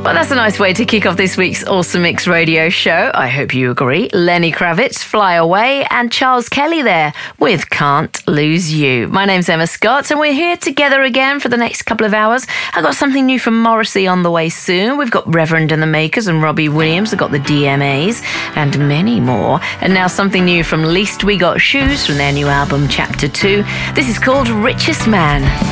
Well, that's a nice way to kick off this week's Awesome Mix radio show. I hope you agree. Lenny Kravitz, Fly Away, and Charles Kelly there with Can't Lose You. My name's Emma Scott, and we're here together again for the next couple of hours. I've got something new from Morrissey on the way soon. We've got Reverend and the Makers and Robbie Williams. We've got the DMAs and many more. And now something new from Least We Got Shoes from their new album, Chapter 2. This is called Richest Man.